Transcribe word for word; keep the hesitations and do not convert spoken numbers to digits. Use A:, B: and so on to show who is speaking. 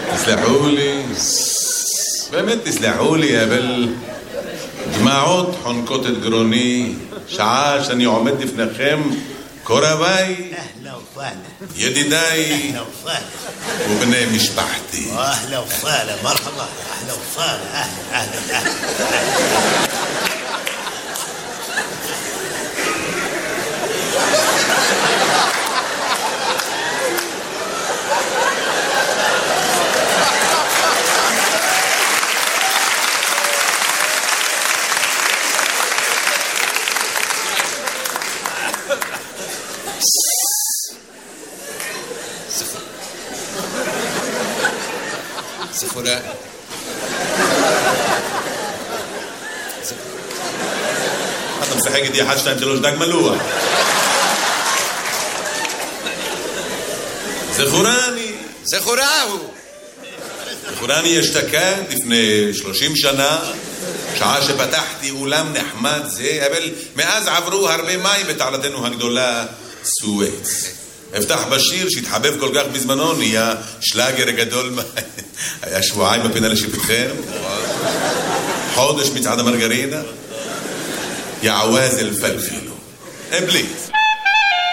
A: תסלחו לי, באמת תסלחו לי, אבל דמעות חונקות את גרוני, שעה שאני עומד לפניכם, קורביי, ידידיי ובני משפחתי.
B: אהלה וסהלה, מרחבה, אהלה וסהלה, אהלה, אהלה.
C: ספורה.
A: אתה משחק איתי אחת, שתיים, שלוש, דג מלוח. זכורני.
C: זכורהו.
A: זכורני אשתקד לפני שלושים שנה, שעה שפתחתי אולם נחמד זה, אבל מאז עברו הרבה מים בתעלתנו הגדולה סואץ. הבטח בשיר שהתחבב כל כך בזמנו, נהיה שלאגר גדול. היה שבועיים בפינה לשיפתכם, חודש מצעד המרגרינה, יעווז אל פלפילו. בלי